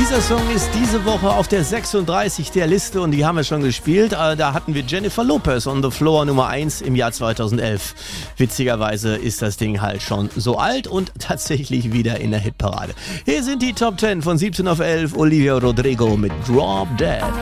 Dieser Song ist diese Woche auf der 36 der Liste und die haben wir schon gespielt. Da hatten wir Jennifer Lopez on the Floor Nummer 1 im Jahr 2011. Witzigerweise ist das Ding halt schon so alt und tatsächlich wieder in der Hitparade. Hier sind die Top 10 von 17 auf 11. Olivia Rodrigo mit Drop Dead.